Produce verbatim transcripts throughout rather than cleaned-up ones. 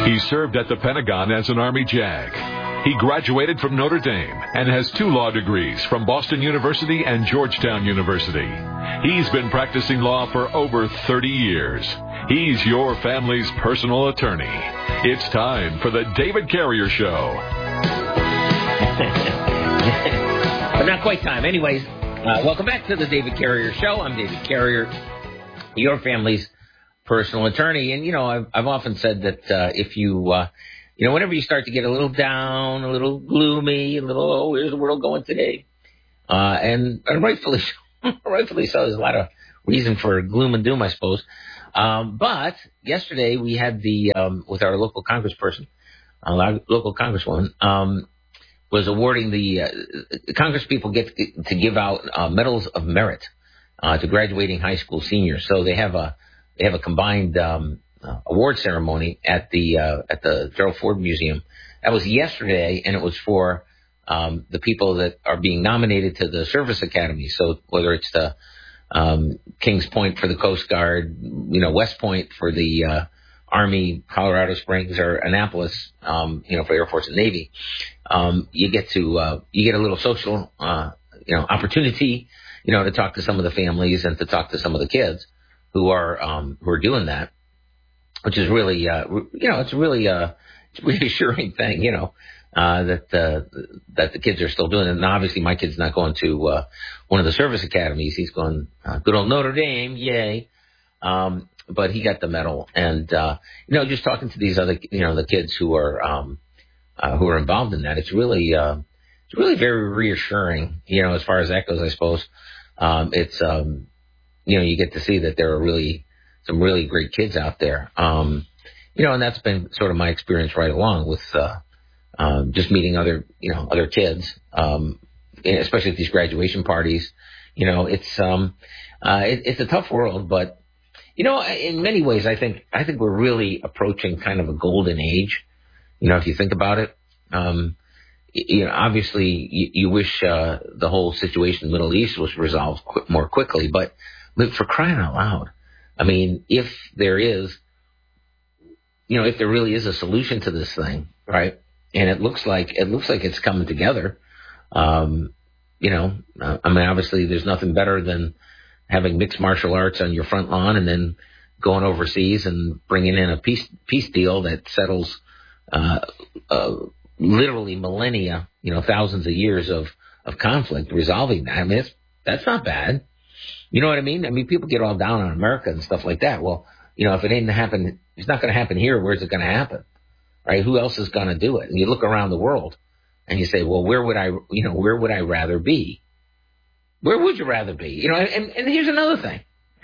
He served at the Pentagon as an Army JAG. He graduated from Notre Dame and has two law degrees from Boston University and Georgetown University. He's been practicing law for over thirty years. He's your family's personal attorney. It's time for the David Carrier Show. But not quite time. Anyways, uh, welcome back to the David Carrier Show. I'm David Carrier, your family's personal attorney. And, you know, I've, I've often said that uh, if you, uh, you know, whenever you start to get a little down, a little gloomy, a little, oh, where's the world going today? Uh, and, and rightfully, rightfully so. There's a lot of reason for gloom and doom, I suppose. Um, but yesterday we had the, um, with our local congressperson, uh, our local congresswoman, um, was awarding the, uh, Congress people get to, to give out uh, medals of merit uh, to graduating high school seniors. So they have a, they have a combined um, uh, award ceremony at the, uh, at the Gerald Ford Museum. That was yesterday, and it was for um, the people that are being nominated to the service academy. So whether it's the Um, Kings Point for the Coast Guard, you know, West Point for the uh, Army, Colorado Springs, or Annapolis, um, you know, for Air Force and Navy. Um, you get to uh, you get a little social, uh, you know, opportunity, you know, to talk to some of the families and to talk to some of the kids who are um, who are doing that, which is really, uh, you know, it's really a it's a reassuring thing, you know. Uh, that, uh, that the kids are still doing it. And obviously my kid's not going to, uh, one of the service academies. He's going, uh, good old Notre Dame. Yay. Um, but he got the medal. And, uh, you know, just talking to these other, you know, the kids who are, um, uh, who are involved in that, it's really, uh, it's really very reassuring, you know, as far as that goes, I suppose. Um, it's, um, you know, you get to see that there are really some really great kids out there. Um, you know, and that's been sort of my experience right along with, uh, Um, just meeting other, you know, other kids, um, especially at these graduation parties. You know, it's, um, uh, it, it's a tough world, but, you know, in many ways, I think, I think we're really approaching kind of a golden age. You know, if you think about it, um, you know, obviously you, you wish, uh, the whole situation in the Middle East was resolved qu- more quickly, but, but for crying out loud, I mean, if there is, you know, if there really is a solution to this thing, right? And it looks like it looks like it's coming together. Um, you know, uh, I mean, obviously, there's nothing better than having mixed martial arts on your front lawn and then going overseas and bringing in a peace peace deal that settles uh, uh, literally millennia, you know, thousands of years of, of conflict, resolving that. I mean, it's, that's not bad. You know what I mean? I mean, people get all down on America and stuff like that. Well, you know, if it ain't happen, it's not going to happen here. Where's it going to happen? Right? Who else is going to do it? And you look around the world and you say, well, where would I, you know, where would I rather be? Where would you rather be? You know, and, and here's another thing.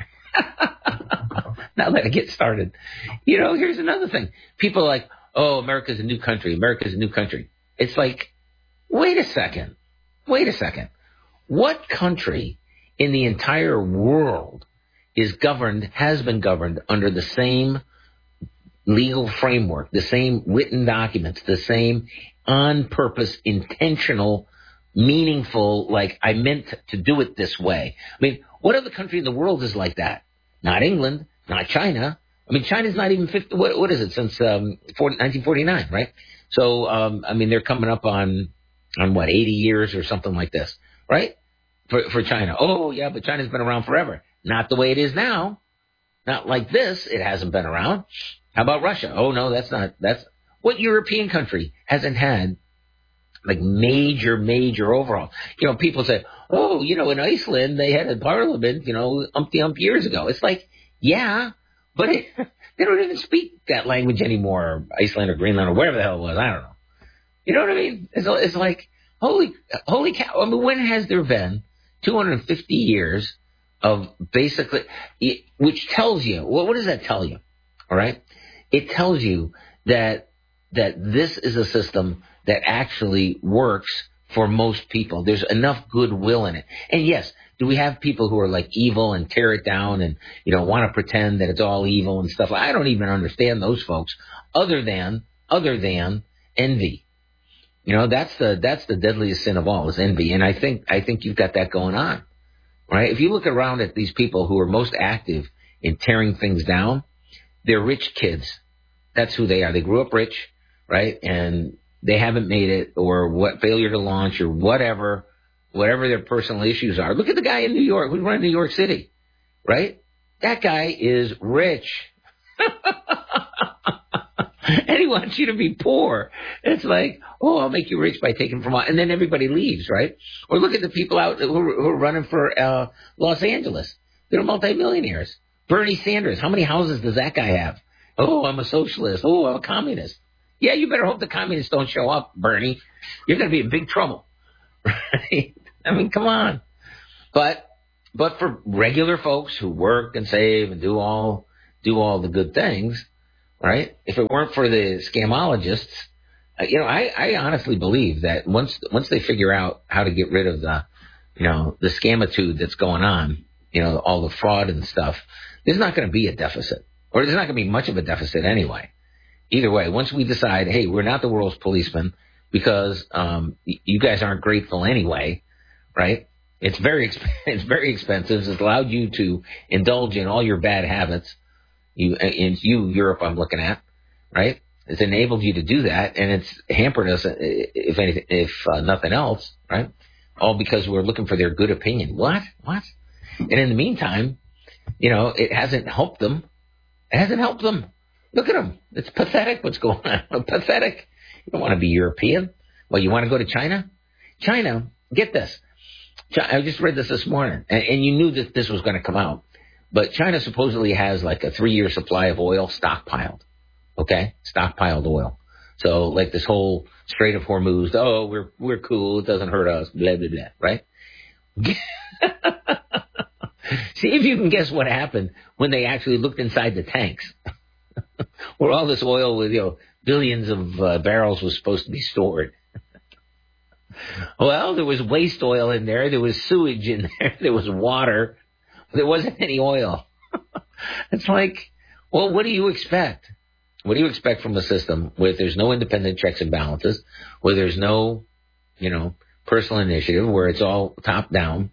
Now let it get started. You know, here's another thing. People are like, oh, America's a new country. America's a new country. It's like, wait a second. Wait a second. What country in the entire world is governed, has been governed under the same legal framework, the same written documents, the same on purpose, intentional, meaningful, like I meant to do it this way? I mean, what other country in the world is like that? Not England, not China. I mean, China's not even fifty, what, what is it, since um, nineteen forty-nine, right? So, um, I mean, they're coming up on, on what, eighty years or something like this, right? For, for China. Oh, yeah, but China's been around forever. Not the way it is now. Not like this. It hasn't been around. How about Russia? Oh, no, that's not, that's, what European country hasn't had, like, major, major overhaul? You know, people say, oh, you know, in Iceland, they had a parliament, you know, umpty-ump years ago. It's like, yeah, but it, they don't even speak that language anymore, Iceland or Greenland or whatever the hell it was. I don't know. You know what I mean? It's, it's like, holy, holy cow. I mean, when has there been two hundred fifty years of basically, which tells you, well, what does that tell you? All right. It tells you that, that this is a system that actually works for most people. There's enough goodwill in it. And yes, do we have people who are like evil and tear it down and, you know, want to pretend that it's all evil and stuff? I don't even understand those folks other than, other than envy. You know, that's the, that's the deadliest sin of all, is envy. And I think, I think you've got that going on, right? If you look around at these people who are most active in tearing things down, they're rich kids. That's who they are. They grew up rich, right? And they haven't made it, or what failure to launch, or whatever, whatever their personal issues are. Look at the guy in New York who's running New York City, right? That guy is rich. And he wants you to be poor. It's like, oh, I'll make you rich by taking from, and then everybody leaves, right? Or look at the people out who are, who are running for uh, Los Angeles. They're multimillionaires. Bernie Sanders, how many houses does that guy have? Oh, I'm a socialist. Oh, I'm a communist. Yeah, you better hope the communists don't show up, Bernie. You're going to be in big trouble, right? I mean, come on. But but for regular folks who work and save and do all do all the good things, right? If it weren't for the scamologists, uh, you know, I, I honestly believe that once once they figure out how to get rid of the, you know, the scamitude that's going on, you know, all the fraud and stuff, there's not going to be a deficit, or there's not going to be much of a deficit anyway. Either way, once we decide, hey, we're not the world's policemen because um, y- you guys aren't grateful anyway, right? It's very exp- it's very expensive. It's allowed you to indulge in all your bad habits. You, in you, Europe, I'm looking at, right? It's enabled you to do that, and it's hampered us, if anything, if uh, nothing else, right? All because we're looking for their good opinion. What? What? And in the meantime, you know, it hasn't helped them. It hasn't helped them. Look at them. It's pathetic what's going on. Pathetic. You don't want to be European. Well, you want to go to China? China, get this. I just read this this morning, and, and you knew that this was going to come out. But China supposedly has like a three-year supply of oil stockpiled, okay? Stockpiled oil. So like this whole Strait of Hormuz, oh, we're we're cool, it doesn't hurt us, blah, blah, blah, right? See if you can guess what happened when they actually looked inside the tanks, where all this oil with, you know, billions of uh, barrels was supposed to be stored. Well, there was waste oil in there, there was sewage in there, there was water. There wasn't any oil. It's like, well, what do you expect? What do you expect from a system where there's no independent checks and balances, where there's no, you know, personal initiative, where it's all top down,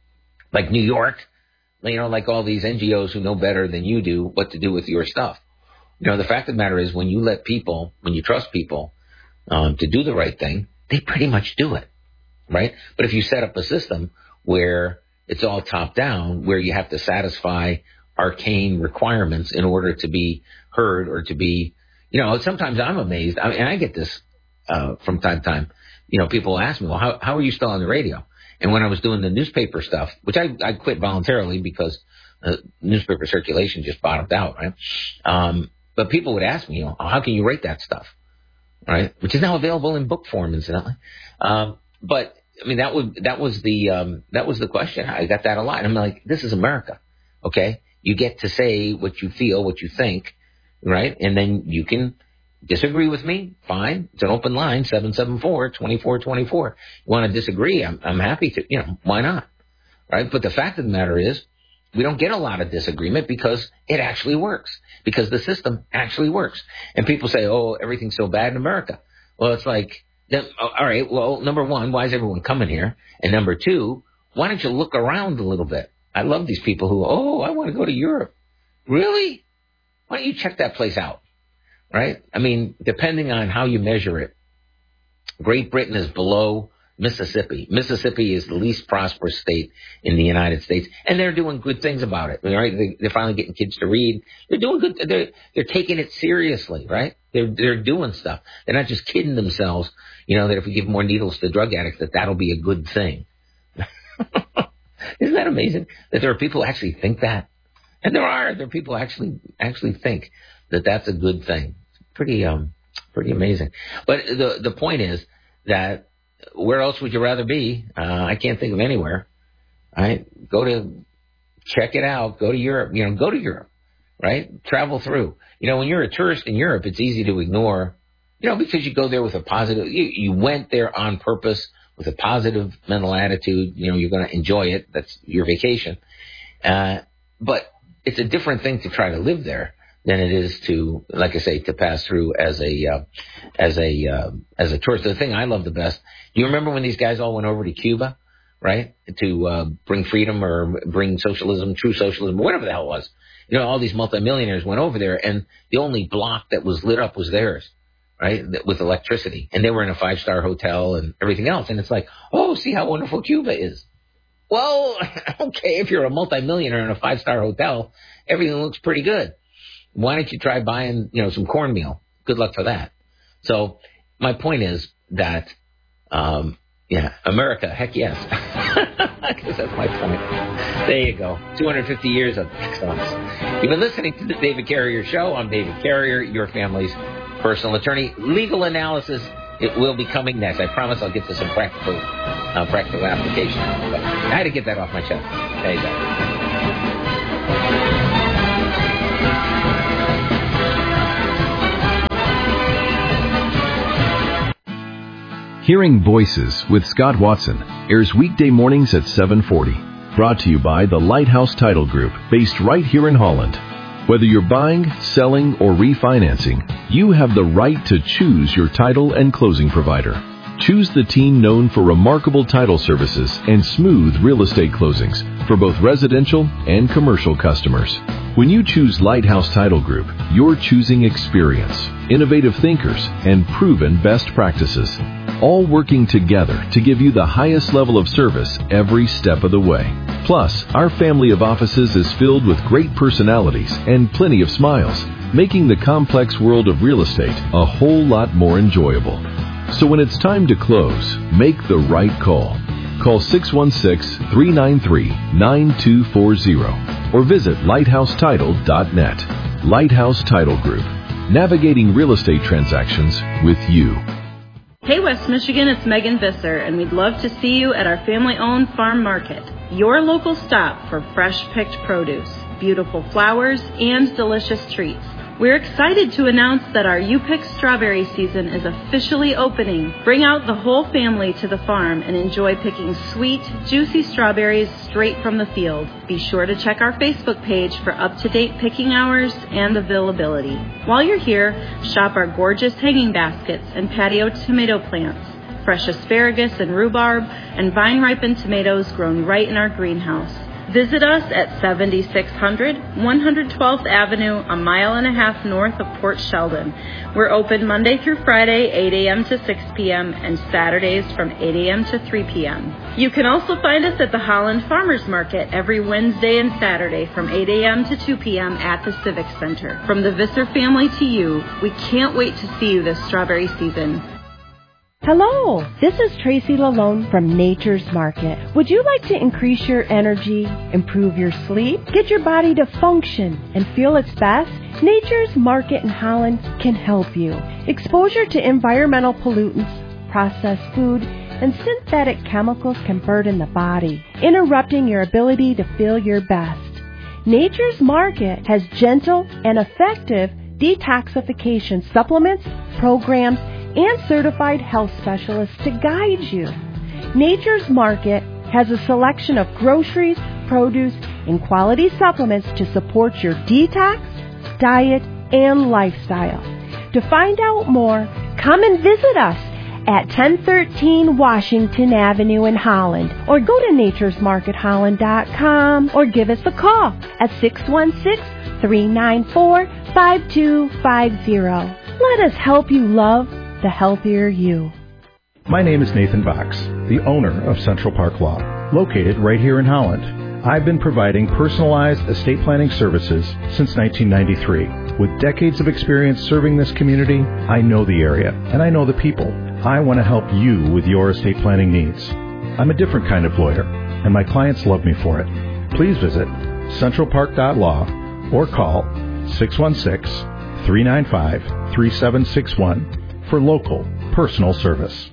like New York, you know, like all these N G Os who know better than you do what to do with your stuff. You know, the fact of the matter is when you let people, when you trust people um, to do the right thing, they pretty much do it, right? But if you set up a system where it's all top down, where you have to satisfy arcane requirements in order to be heard or to be, you know, sometimes I'm amazed. I mean, and I get this uh, from time to time. You know, people ask me, well, how, how are you still on the radio? And when I was doing the newspaper stuff, which I, I quit voluntarily because uh, newspaper circulation just bottomed out, right? Um, but people would ask me, you know, how can you rate that stuff, right? Which is now available in book form, incidentally. Um, but I mean, that would that was the um, that was the question. I got that a lot. And I'm like, this is America, okay? You get to say what you feel, what you think, right? And then you can disagree with me, fine. It's an open line, seven seven four, two four two four. You want to disagree, I'm, I'm happy to, you know, why not, right? But the fact of the matter is, we don't get a lot of disagreement because it actually works, because the system actually works. And people say, oh, everything's so bad in America. Well, it's like, then, all right, well, number one, why is everyone coming here? And number two, why don't you look around a little bit? I love these people who, oh, I want to go to Europe. Really? Why don't you check that place out? Right? I mean, depending on how you measure it, Great Britain is below Mississippi. Mississippi is the least prosperous state in the United States, and they're doing good things about it. Right? They're finally getting kids to read. They're doing good. They're they're taking it seriously, right? They're they're doing stuff. They're not just kidding themselves. You know that if we give more needles to drug addicts, that that'll be a good thing. Isn't that amazing? That there are people who actually think that, and there are there are people who actually actually think that that's a good thing. It's pretty um pretty amazing. But the the point is that. Where else would you rather be? Uh, I can't think of anywhere. Right? Go to, check it out. Go to Europe. You know, go to Europe. Right? Travel through. You know, when you're a tourist in Europe, it's easy to ignore. You know, because you go there with a positive. You, you went there on purpose with a positive mental attitude. You know, you're going to enjoy it. That's your vacation. Uh, but it's a different thing to try to live there than it is to, like I say, to pass through as a uh, as a uh, as a tourist. The thing I love the best. You remember when these guys all went over to Cuba, right, to uh, bring freedom or bring socialism, true socialism, whatever the hell it was. You know, all these multimillionaires went over there, and the only block that was lit up was theirs, right, with electricity. And they were in a five-star hotel and everything else. And it's like, oh, see how wonderful Cuba is. Well, okay, if you're a multimillionaire in a five-star hotel, everything looks pretty good. Why don't you try buying, you know, some cornmeal? Good luck for that. So my point is that, um, yeah, America, heck yes. I guess that's my point. There you go. two hundred fifty years of excellence. You've been listening to the David Carrier Show. I'm David Carrier, your family's personal attorney. Legal analysis, it will be coming next. I promise I'll get to some practical uh, practical application. But I had to get that off my chest. There you go. Hearing Voices with Scott Watson airs weekday mornings at seven forty. Brought to you by the Lighthouse Title Group, based right here in Holland. Whether you're buying, selling, or refinancing, you have the right to choose your title and closing provider. Choose the team known for remarkable title services and smooth real estate closings for both residential and commercial customers. When you choose Lighthouse Title Group, you're choosing experience, innovative thinkers, and proven best practices, all working together to give you the highest level of service every step of the way. Plus, our family of offices is filled with great personalities and plenty of smiles, making the complex world of real estate a whole lot more enjoyable. So when it's time to close, make the right call. Call six one six, three nine three, nine two four zero or visit lighthouse title dot net. Lighthouse Title Group, navigating real estate transactions with you. Hey West Michigan, it's Megan Visser, and we'd love to see you at our family-owned farm market, your local stop for fresh-picked produce, beautiful flowers, and delicious treats. We're excited to announce that our You Pick strawberry season is officially opening. Bring out the whole family to the farm and enjoy picking sweet, juicy strawberries straight from the field. Be sure to check our Facebook page for up-to-date picking hours and availability. While you're here, shop our gorgeous hanging baskets and patio tomato plants, fresh asparagus and rhubarb, and vine-ripened tomatoes grown right in our greenhouse. Visit us at seventy-six hundred one hundred twelfth Avenue, a mile and a half north of Port Sheldon. We're open Monday through Friday, eight a.m. to six p.m., and Saturdays from eight a.m. to three p.m. You can also find us at the Holland Farmers Market every Wednesday and Saturday from eight a.m. to two p.m. at the Civic Center. From the Visser family to you, we can't wait to see you this strawberry season. Hello, this is Tracy Lalone from Nature's Market. Would you like to increase your energy, improve your sleep, get your body to function and feel its best? Nature's Market in Holland can help you. Exposure to environmental pollutants, processed food, and synthetic chemicals can burden the body, interrupting your ability to feel your best. Nature's Market has gentle and effective detoxification supplements, programs, and certified health specialists to guide you. Nature's Market has a selection of groceries, produce, and quality supplements to support your detox, diet, and lifestyle. To find out more, come and visit us at ten thirteen Washington Avenue in Holland, or go to natures market holland dot com, or give us a call at six one six, three nine four, five two five zero. Let us help you love the healthier you. My name is Nathan Box, the owner of Central Park Law, located right here in Holland. I've been providing personalized estate planning services since nineteen ninety-three. With decades of experience serving this community, I know the area and I know the people. I want to help you with your estate planning needs. I'm a different kind of lawyer, and my clients love me for it. Please visit central park dot law or call six one six, three nine five, three seven six one for local personal service.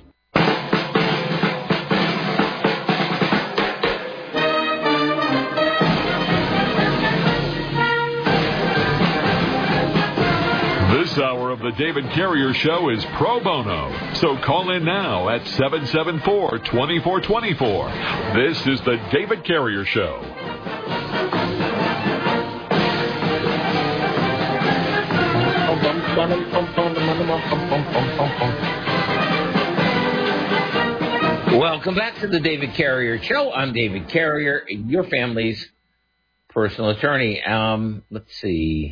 This hour of the David Carrier Show is pro bono, so call in now at seven seven four, two four two four. This is the David Carrier Show. Welcome back to the David Carrier Show. I'm David Carrier, your family's personal attorney. Um, let's see.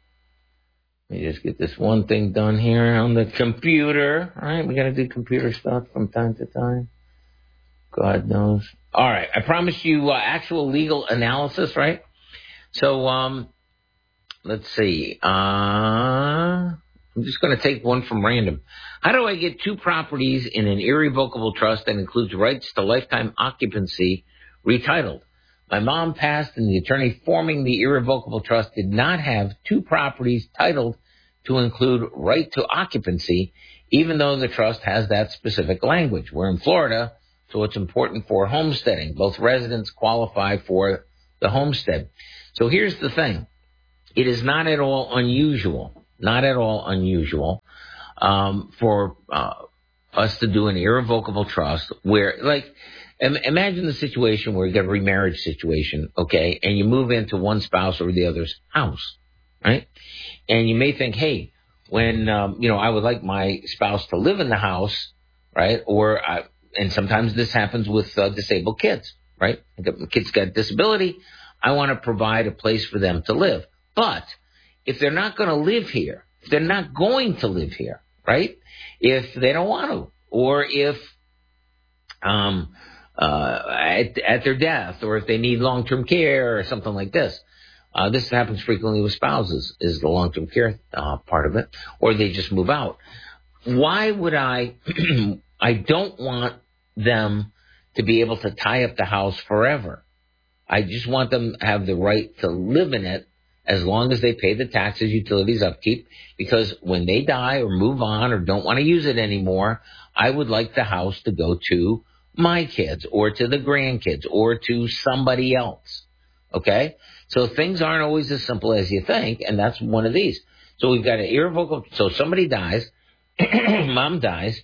Let me just get this one thing done here on the computer. All right, we got to do computer stuff from time to time. God knows. All right, I promised you uh, actual legal analysis, right? So, um, let's see. Uh, I'm just going to take one from random. How do I get two properties in an irrevocable trust that includes rights to lifetime occupancy retitled? My mom passed, and the attorney forming the irrevocable trust did not have two properties titled to include right to occupancy, even though the trust has that specific language. We're in Florida, so it's important for homesteading. Both residents qualify for the homestead. So here's the thing. It is not at all unusual, not at all unusual, um, for uh, us to do an irrevocable trust where, like, imagine the situation where you got a remarriage situation, okay, and you move into one spouse or the other's house, right? And you may think, hey, when, um, you know, I would like my spouse to live in the house, right? Or, I, and sometimes this happens with uh, disabled kids, right? The kids got a disability. I want to provide a place for them to live. But if they're not going to live here, if they're not going to live here, right? If they don't want to, or if, um, Uh, at, at their death, or if they need long-term care or something like this. Uh, this happens frequently with spouses, is the long-term care uh, part of it, or they just move out. Why would I, I don't want them to be able to tie up the house forever. I just want them to have the right to live in it as long as they pay the taxes, utilities, upkeep, because when they die or move on or don't want to use it anymore, I would like the house to go to my kids or to the grandkids or to somebody else. Okay? So things aren't always as simple as you think, and that's one of these. So we've got an irrevocable, so somebody dies, mom dies,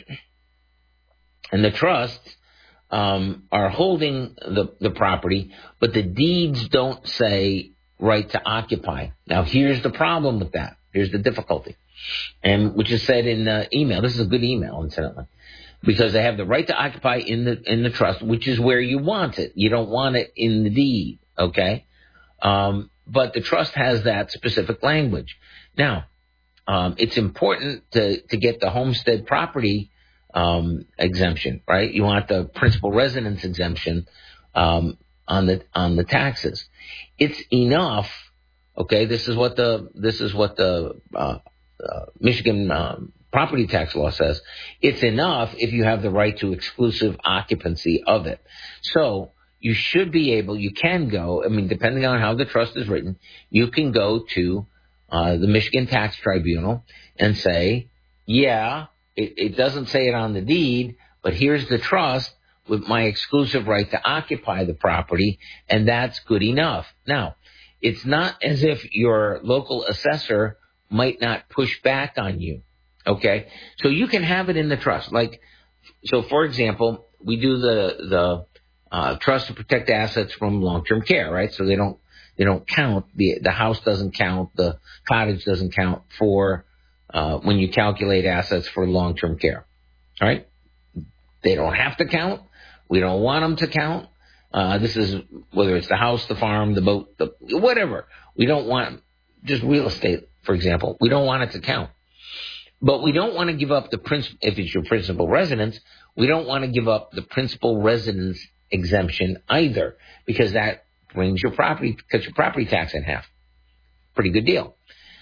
and the trusts um, are holding the, the property, but the deeds don't say right to occupy. Now, here's the problem with that. Here's the difficulty, and which is said in the email. This is a good email, incidentally. Because they have the right to occupy in the in the trust, which is where you want it. You don't want it in the deed, okay? Um, but the trust has that specific language. Now, um, it's important to, to get the homestead property um, exemption, right? You want the principal residence exemption um, on the on the taxes. It's enough, okay? This is what the this is what the uh, uh, Michigan Um, property tax law says. It's enough if you have the right to exclusive occupancy of it. So you should be able, you can go, I mean, depending on how the trust is written, you can go to uh, the Michigan Tax Tribunal and say, yeah, it, it doesn't say it on the deed, but here's the trust with my exclusive right to occupy the property, and that's good enough. Now, it's not as if your local assessor might not push back on you. Okay, so you can have it in the trust. Like, so for example, we do the the uh, trust to protect assets from long-term care, right? So they don't they don't count the the house doesn't count, the cottage doesn't count for uh, when you calculate assets for long-term care, all right? They don't have to count. We don't want them to count. Uh, this is whether it's the house, the farm, the boat, the whatever. We don't want just real estate, for example. We don't want it to count. But we don't want to give up the principal, if it's your principal residence, we don't want to give up the principal residence exemption either, because that brings your property, cuts your property tax in half. Pretty good deal.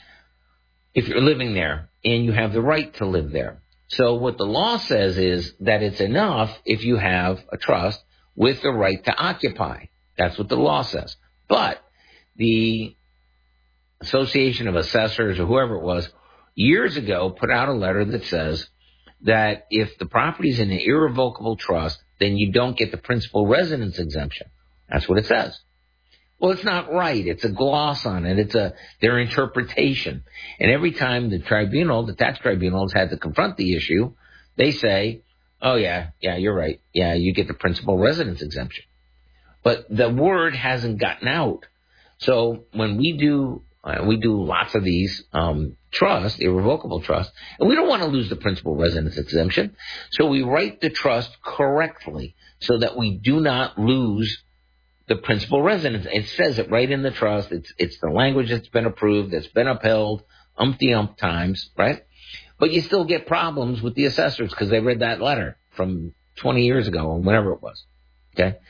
If you're living there and you have the right to live there. So what the law says is that it's enough if you have a trust with the right to occupy. That's what the law says. But the Association of Assessors or whoever it was, years ago, put out a letter that says that if the property is in an irrevocable trust, then you don't get the principal residence exemption. That's what it says. Well, it's not right. It's a gloss on it. It's a their interpretation. And every time the tribunal, the tax tribunals had to confront the issue, they say, oh, yeah, yeah, you're right. Yeah, you get the principal residence exemption. But the word hasn't gotten out. So when we do Uh, we do lots of these um, trusts, irrevocable trusts, and we don't want to lose the principal residence exemption. So we write the trust correctly so that we do not lose the principal residence. It says it right in the trust. It's it's the language that's been approved, that's been upheld umpty-ump times, right? But you still get problems with the assessors because they read that letter from twenty years ago or whatever it was, okay?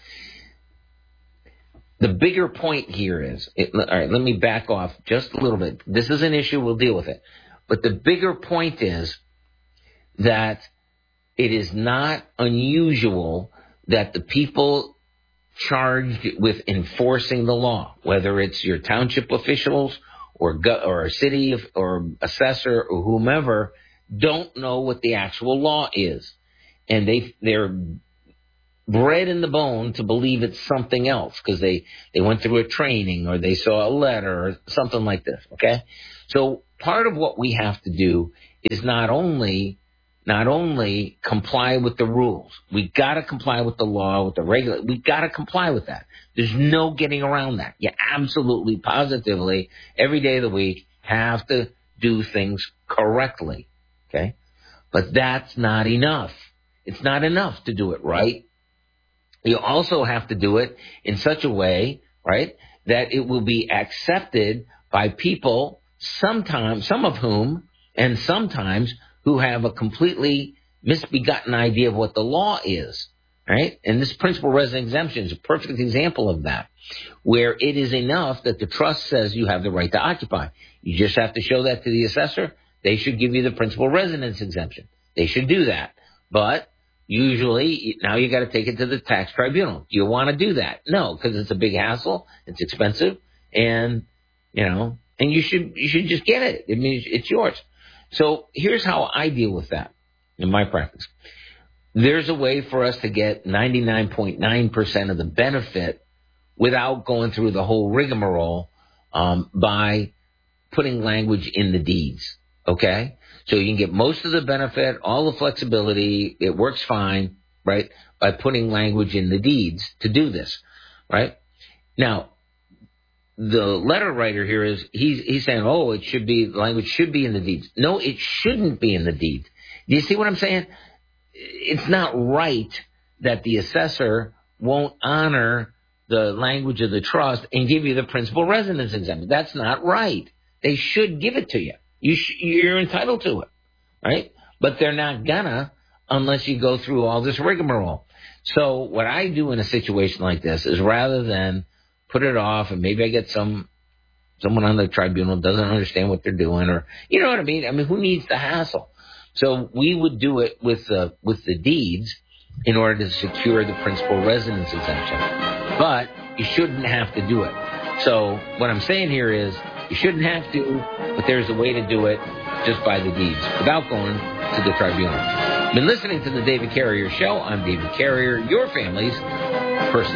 The bigger point here is, it, all right, let me back off just a little bit. This is an issue. We'll deal with it. But the bigger point is that it is not unusual that the people charged with enforcing the law, whether it's your township officials or go, or a city or assessor or whomever, don't know what the actual law is. And they, they're bred in the bone to believe it's something else because they, they went through a training or they saw a letter or something like this, okay? So part of what we have to do is not only not only comply with the rules. We got to comply with the law, with the regular. We got to comply with that. There's no getting around that. You absolutely, positively, every day of the week have to do things correctly, okay? But that's not enough. It's not enough to do it right. You also have to do it in such a way, right, that it will be accepted by people, sometimes, some of whom, and sometimes, who have a completely misbegotten idea of what the law is, right? And this principal resident exemption is a perfect example of that, where it is enough that the trust says you have the right to occupy. You just have to show that to the assessor. They should give you the principal residence exemption. They should do that. But usually, now you got to take it to the tax tribunal. Do you want to do that? No, because it's a big hassle. It's expensive, and you know, and you should you should just get it. I mean, it's yours. So here's how I deal with that in my practice. There's a way for us to get ninety-nine point nine percent of the benefit without going through the whole rigmarole um, by putting language in the deeds. Okay? So you can get most of the benefit, all the flexibility. It works fine, right, by putting language in the deeds to do this, right? Now, the letter writer here is, he's, he's saying, oh, it should be, language should be in the deeds. No, it shouldn't be in the deeds. Do you see what I'm saying? It's not right that the assessor won't honor the language of the trust and give you the principal residence exemption. That's not right. They should give it to you. You sh- you're entitled to it, right? But they're not gonna unless you go through all this rigmarole. So what I do in a situation like this is, rather than put it off and maybe I get some someone on the tribunal doesn't understand what they're doing, or you know what I mean? I mean, who needs the hassle? So we would do it with the with the deeds in order to secure the principal residence exemption. But you shouldn't have to do it. So what I'm saying here is, you shouldn't have to, but there's a way to do it just by the deeds without going to the tribunal. Been listening to the David Carrier Show. I'm David Carrier, your family's personal